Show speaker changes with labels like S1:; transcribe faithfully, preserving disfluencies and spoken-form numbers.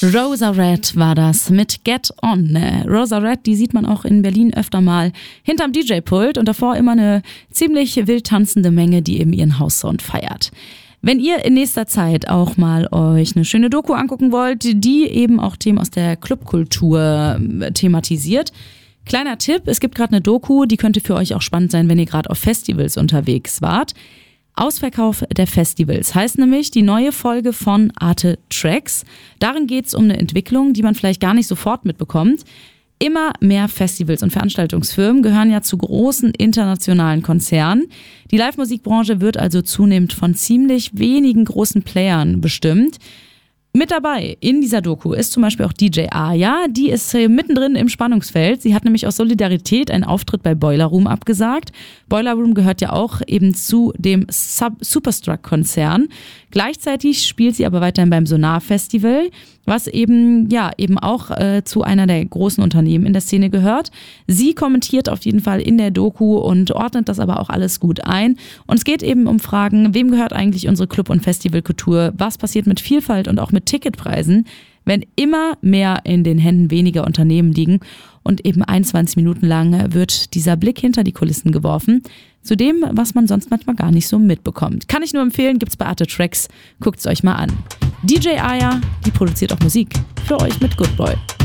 S1: Rosa Red war das mit Get On. Rosa Red, die sieht man auch in Berlin öfter mal hinterm D J-Pult und davor immer eine ziemlich wild tanzende Menge, die eben ihren House-Sound feiert. Wenn ihr in nächster Zeit auch mal euch eine schöne Doku angucken wollt, die eben auch Themen aus der Clubkultur thematisiert, kleiner Tipp, es gibt gerade eine Doku, die könnte für euch auch spannend sein, wenn ihr gerade auf Festivals unterwegs wart. Ausverkauf der Festivals heißt nämlich die neue Folge von Arte Tracks. Darin geht es um eine Entwicklung, die man vielleicht gar nicht sofort mitbekommt. Immer mehr Festivals und Veranstaltungsfirmen gehören ja zu großen internationalen Konzernen. Die Live-Musikbranche wird also zunehmend von ziemlich wenigen großen Playern bestimmt. Mit dabei in dieser Doku ist zum Beispiel auch D J Aya, die ist mittendrin im Spannungsfeld. Sie hat nämlich aus Solidarität einen Auftritt bei Boiler Room abgesagt. Boiler Room gehört ja auch eben zu dem Sub- Superstruck-Konzern. Gleichzeitig spielt sie aber weiterhin beim Sonar Festival, was eben ja eben auch äh, zu einer der großen Unternehmen in der Szene gehört. Sie kommentiert auf jeden Fall in der Doku und ordnet das aber auch alles gut ein. Und es geht eben um Fragen, wem gehört eigentlich unsere Club- und Festivalkultur? Was passiert mit Vielfalt und auch mit Ticketpreisen, wenn immer mehr in den Händen weniger Unternehmen liegen? Und eben einundzwanzig Minuten lang wird dieser Blick hinter die Kulissen geworfen, zu dem, was man sonst manchmal gar nicht so mitbekommt. Kann ich nur empfehlen, gibt's bei Arte Tracks, guckt's euch mal an. D J Aya, die produziert auch Musik für euch mit Good Boy.